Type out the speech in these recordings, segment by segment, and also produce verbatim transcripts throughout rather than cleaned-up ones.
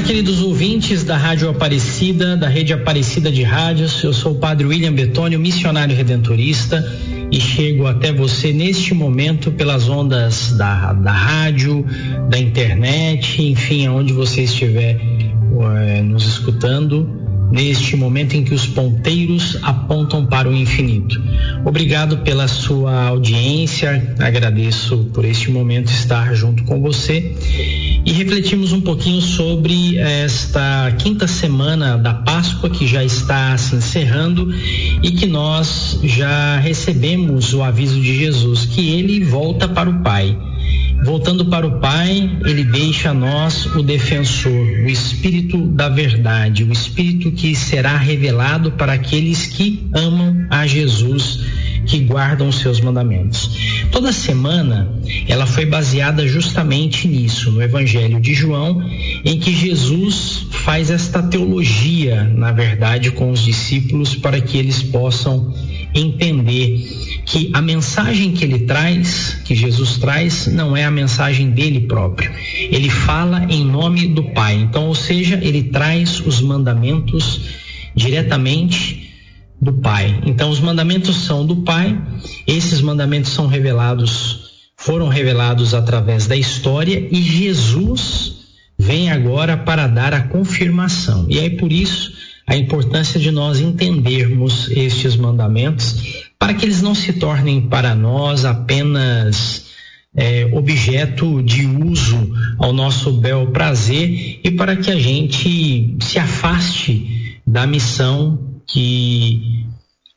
queridos ouvintes da Rádio Aparecida, da Rede Aparecida de Rádios. Eu sou o Padre William Betônio, missionário redentorista, e chego até você neste momento pelas ondas da, da rádio, da internet, enfim, aonde você estiver é, nos escutando, neste momento em que os ponteiros apontam para o infinito. Obrigado pela sua audiência, agradeço por este momento estar junto com você. E refletimos um pouquinho sobre esta quinta semana da Páscoa, que já está se encerrando e que nós já recebemos o aviso de Jesus, que ele volta para o Pai. Voltando para o Pai, ele deixa a nós o defensor, o Espírito da verdade, o Espírito que será revelado para aqueles que amam a Jesus, que guardam os seus mandamentos. Toda semana ela foi baseada justamente nisso, no Evangelho de João, em que Jesus faz esta teologia, na verdade, com os discípulos, para que eles possam entender que a mensagem que ele traz, que Jesus traz, não é a mensagem dele próprio. Ele fala em nome do Pai. Então, ou seja, ele traz os mandamentos diretamente do Pai. Então, os mandamentos são do Pai. Esses mandamentos são revelados, foram revelados através da história, e Jesus vem agora para dar a confirmação. E é por isso a importância de nós entendermos estes mandamentos, para que eles não se tornem para nós apenas é, objeto de uso ao nosso bel prazer, e para que a gente se afaste da missão que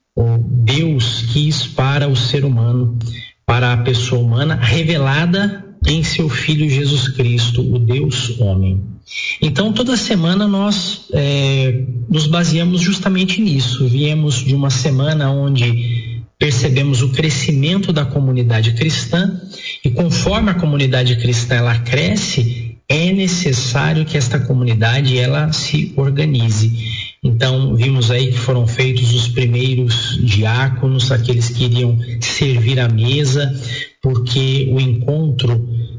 Deus quis para o ser humano, para a pessoa humana, revelada em seu Filho Jesus Cristo, o Deus homem. Então, toda semana nós é, nos baseamos justamente nisso. Viemos de uma semana onde percebemos o crescimento da comunidade cristã, e conforme a comunidade cristã ela cresce, é necessário que esta comunidade ela se organize. Então, vimos aí que foram feitos os primeiros diáconos, aqueles que iriam servir à mesa, porque o encontro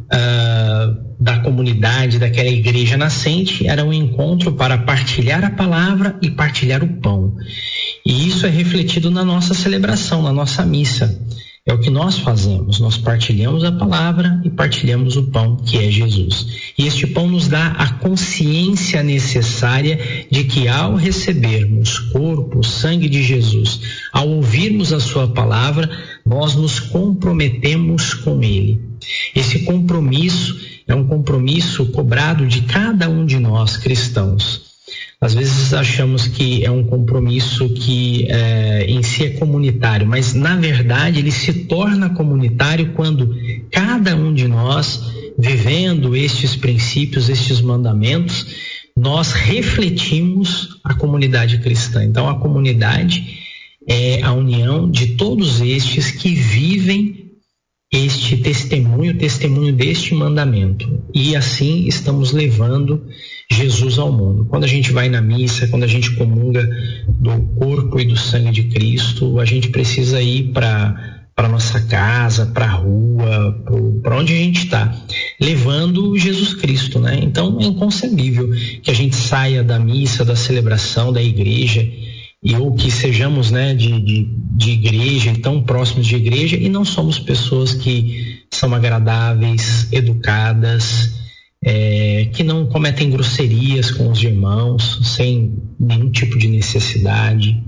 uh, da comunidade, daquela igreja nascente, era um encontro para partilhar a palavra e partilhar o pão. E isso é refletido na nossa celebração, na nossa missa. É o que nós fazemos, nós partilhamos a palavra e partilhamos o pão, que é Jesus. E este pão nos dá a consciência necessária de que, ao recebermos corpo, sangue de Jesus, ao ouvirmos a sua palavra, nós nos comprometemos com ele. Esse compromisso é um compromisso cobrado de cada um de nós cristãos. Às vezes achamos que é um compromisso que é, em si é comunitário, mas na verdade ele se torna comunitário quando cada um de nós, vivendo estes princípios, estes mandamentos, nós refletimos a comunidade cristã. Então a comunidade é a união de todos estes que vivem este testemunho, testemunho deste mandamento. E assim estamos levando Jesus ao mundo. Quando a gente vai na missa, quando a gente comunga do corpo e do sangue de Cristo, a gente precisa ir para para nossa casa, para a rua, para onde a gente está, levando Jesus Cristo, né? Então é inconcebível que a gente saia da missa, da celebração, da igreja, e ou que sejamos, né, de, de, de igreja, tão próximos de igreja, e não somos pessoas que são agradáveis, educadas, é, que não cometem grosserias com os irmãos, sem nenhum tipo de necessidade.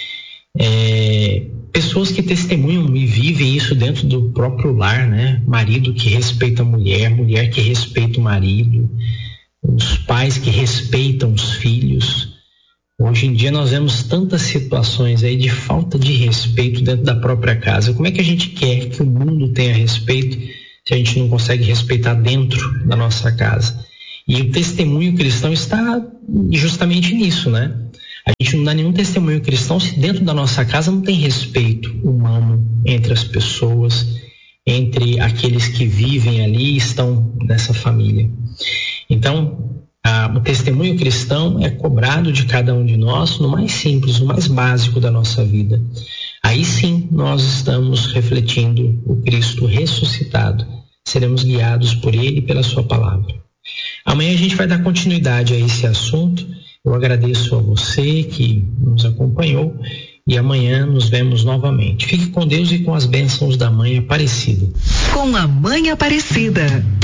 É, pessoas que testemunham e vivem isso dentro do próprio lar, né? Marido que respeita a mulher, mulher que respeita o marido, os pais que respeitam os filhos. Hoje em dia nós vemos tantas situações aí de falta de respeito dentro da própria casa. Como é que a gente quer que o mundo tenha respeito se a gente não consegue respeitar dentro da nossa casa? E o testemunho cristão está justamente nisso, né? A gente não dá nenhum testemunho cristão se dentro da nossa casa não tem respeito humano entre as pessoas, entre aqueles que vivem ali e estão nessa família. Então, Ah, o testemunho cristão é cobrado de cada um de nós no mais simples, no mais básico da nossa vida. Aí sim nós estamos refletindo o Cristo ressuscitado. Seremos guiados por ele e pela sua palavra. Há Amanhã a gente vai dar continuidade a esse assunto. Eu agradeço a você que nos acompanhou e amanhã nos vemos novamente. Fique com Deus e com as bênçãos da Mãe Aparecida. Com a Mãe Aparecida.